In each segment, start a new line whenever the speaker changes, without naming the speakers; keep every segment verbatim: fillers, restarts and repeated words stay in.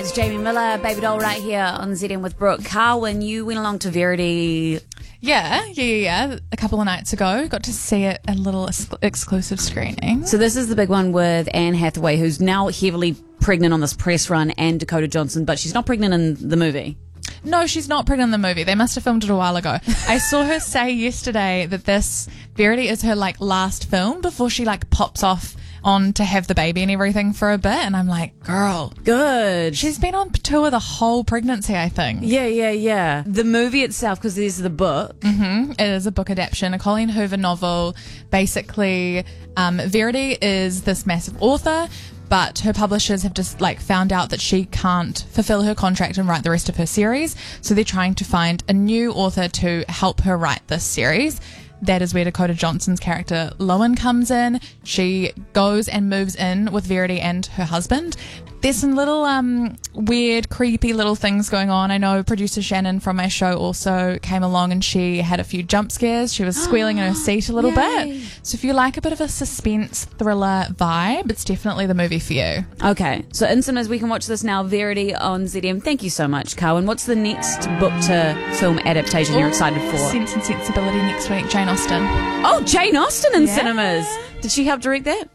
It's Jamie Miller, Baby Doll, right here on Z M with Brooke. Carwyn, you went along to Verity.
Yeah, yeah, yeah, yeah. A couple of nights ago, got to see it a little ex- exclusive screening.
So this is the big one with Anne Hathaway, who's now heavily pregnant on this press run, and Dakota Johnson, but she's not pregnant in the movie.
No, she's not pregnant in the movie. They must have filmed it a while ago. I saw her say yesterday that this Verity is her like last film before she like pops off on to have the baby and everything for a bit, and I'm like, girl,
Good.
she's been on tour the whole pregnancy, I think.
Yeah, yeah, yeah. The movie itself, because there's the book.
Mm-hmm. It is a book adaptation, a Colleen Hoover novel. Basically, um, Verity is this massive author, but her publishers have just like found out that she can't fulfill her contract and write the rest of her series, so they're trying to find a new author to help her write this series. That is where Dakota Johnson's character Lowen comes in. She goes and moves in with Verity and her husband. There's some little um, weird, creepy little things going on. I know producer Shannon from my show also came along and she had a few jump scares. She was squealing in her seat a little
Yay.
bit. So if you like a bit of a suspense thriller vibe, it's definitely the movie for you.
Okay, so in cinemas we can watch this now, Verity on Z M. Thank you so much, Carwyn. What's the next book to film adaptation you're excited for?
Sense and Sensibility next week, Jane Austen.
Oh, Jane Austen in
Yeah.
cinemas. Did she help direct that?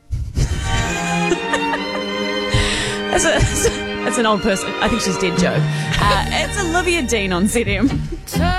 It's, a, it's, a, it's an old person. I think she's dead, Joe. Uh, it's Olivia Dean on Z M.